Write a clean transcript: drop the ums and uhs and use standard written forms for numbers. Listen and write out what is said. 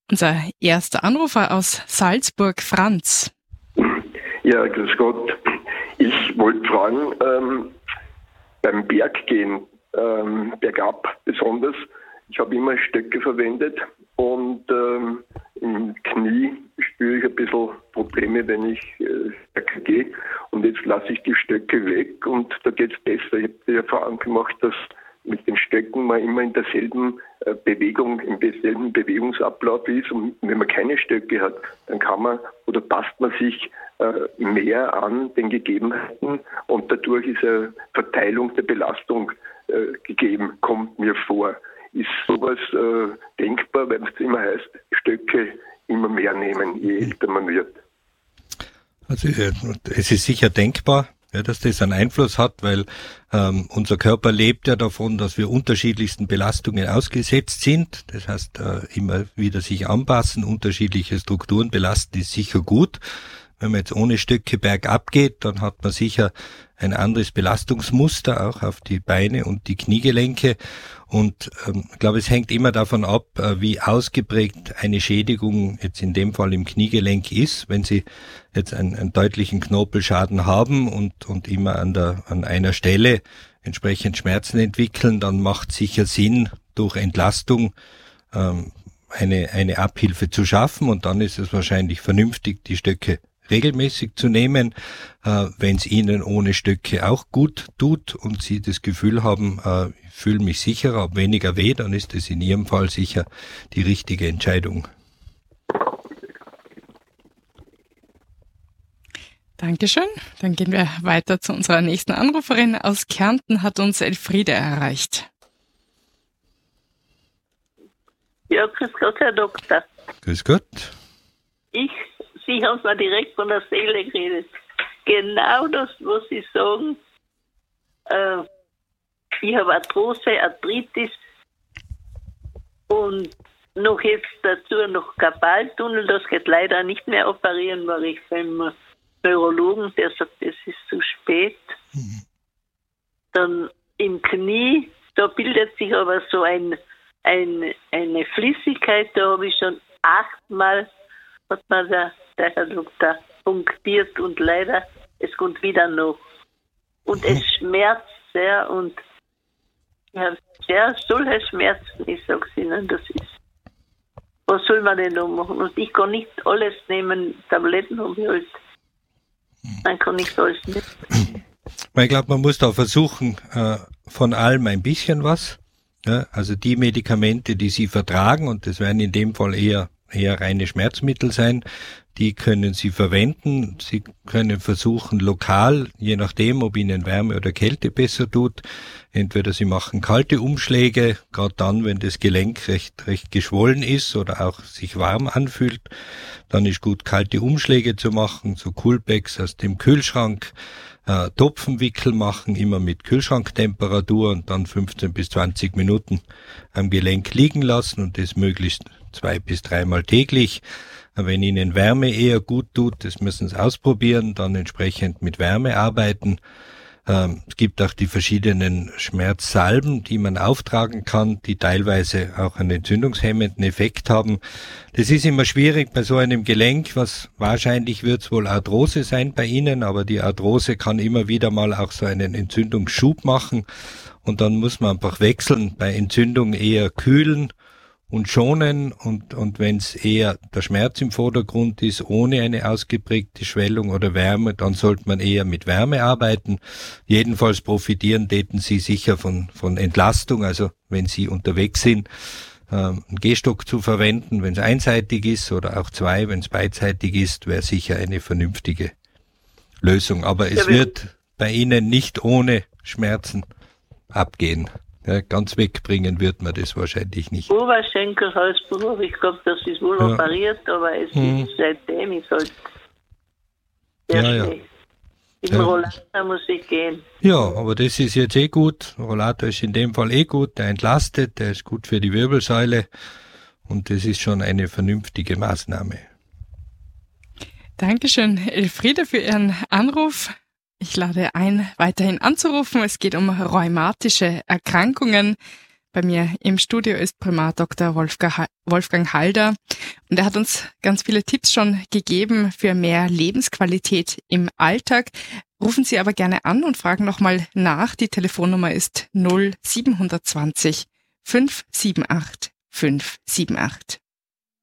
Unser erster Anrufer aus Salzburg, Franz. Ja, grüß Gott. Ich wollte fragen, beim Berggehen, bergab besonders, ich habe immer Stöcke verwendet und im Knie spüre ich ein bisschen Probleme, wenn ich stärker gehe. Und jetzt lasse ich die Stöcke weg und da geht es besser. Ich habe die Erfahrung gemacht, dass mit den Stöcken man immer in derselben Bewegung, im selben Bewegungsablauf ist. Und wenn man keine Stöcke hat, dann kann man oder passt man sich mehr an den Gegebenheiten und dadurch ist eine Verteilung der Belastung gegeben, kommt mir vor. Ist sowas denkbar, wenn es immer heißt, Stöcke immer mehr nehmen, je älter man wird? Also es ist sicher denkbar, ja, dass das einen Einfluss hat, weil unser Körper lebt ja davon, dass wir unterschiedlichsten Belastungen ausgesetzt sind. Das heißt, immer wieder sich anpassen, unterschiedliche Strukturen belasten ist sicher gut. Wenn man jetzt ohne Stöcke bergab geht, dann hat man sicher ein anderes Belastungsmuster auch auf die Beine und die Kniegelenke. Und ich glaube, es hängt immer davon ab, wie ausgeprägt eine Schädigung jetzt in dem Fall im Kniegelenk ist. Wenn Sie jetzt einen deutlichen Knorpelschaden haben und immer an einer Stelle entsprechend Schmerzen entwickeln, dann macht sicher Sinn, durch Entlastung eine Abhilfe zu schaffen. Und dann ist es wahrscheinlich vernünftig, die Stöcke regelmäßig zu nehmen, wenn es Ihnen ohne Stöcke auch gut tut und Sie das Gefühl haben, ich fühle mich sicherer, habe weniger weh, dann ist es in Ihrem Fall sicher die richtige Entscheidung. Dankeschön. Dann gehen wir weiter zu unserer nächsten Anruferin. Aus Kärnten hat uns Elfriede erreicht. Ja, grüß Gott, Herr Doktor. Grüß Gott. Sie haben mir direkt von der Seele geredet. Genau das, was Sie sagen. Ich habe Arthrose, Arthritis und noch jetzt dazu noch Karpaltunnel. Das geht leider nicht mehr operieren, weil ich beim Neurologen, der sagt, das ist zu spät. Dann im Knie, da bildet sich aber so eine Flüssigkeit, da habe ich schon 8-mal, hat mir der Herr Doktor punktiert und leider, es kommt wieder noch. Und es schmerzt sehr und ich habe sehr solche Schmerzen, ich sag's Ihnen, das ist. Was soll man denn da machen? Und ich kann nicht alles nehmen, Tabletten habe ich halt. Man kann nicht alles nehmen. Ich glaube, man muss da versuchen, von allem ein bisschen was. Ja, also die Medikamente, die Sie vertragen, und das werden in dem Fall eher reine Schmerzmittel sein, die können Sie verwenden. Sie können versuchen, lokal, je nachdem, ob Ihnen Wärme oder Kälte besser tut, entweder Sie machen kalte Umschläge, gerade dann, wenn das Gelenk recht geschwollen ist oder auch sich warm anfühlt, dann ist gut, kalte Umschläge zu machen, so Coolpacks aus dem Kühlschrank, Topfenwickel machen, immer mit Kühlschranktemperatur und dann 15 bis 20 Minuten am Gelenk liegen lassen und das möglichst 2 bis 3 Mal täglich. Wenn Ihnen Wärme eher gut tut, das müssen Sie ausprobieren, dann entsprechend mit Wärme arbeiten. Es gibt auch die verschiedenen Schmerzsalben, die man auftragen kann, die teilweise auch einen entzündungshemmenden Effekt haben. Das ist immer schwierig bei so einem Gelenk, was wahrscheinlich wird es wohl Arthrose sein bei Ihnen, aber die Arthrose kann immer wieder mal auch so einen Entzündungsschub machen und dann muss man einfach wechseln, bei Entzündung eher kühlen und schonen und wenn es eher der Schmerz im Vordergrund ist, ohne eine ausgeprägte Schwellung oder Wärme, dann sollte man eher mit Wärme arbeiten. Jedenfalls profitieren täten Sie sicher von Entlastung, also wenn Sie unterwegs sind, einen Gehstock zu verwenden, wenn es einseitig ist oder auch 2, wenn es beidseitig ist, wäre sicher eine vernünftige Lösung. Aber es wird bei Ihnen nicht ohne Schmerzen abgehen. Ja, ganz wegbringen wird man das wahrscheinlich nicht. Oberschenkel, Halsbruch, ich glaube, das ist wohl operiert, aber es ist seitdem ist halt sehr schlecht. Im Rollator muss ich gehen. Ja, aber das ist jetzt gut. Rollator ist in dem Fall gut, der entlastet, der ist gut für die Wirbelsäule und das ist schon eine vernünftige Maßnahme. Dankeschön, Elfriede, für Ihren Anruf. Ich lade ein, weiterhin anzurufen. Es geht um rheumatische Erkrankungen. Bei mir im Studio ist Primar Dr. Wolfgang Halder und er hat uns ganz viele Tipps schon gegeben für mehr Lebensqualität im Alltag. Rufen Sie aber gerne an und fragen nochmal nach. Die Telefonnummer ist 0720 578 578.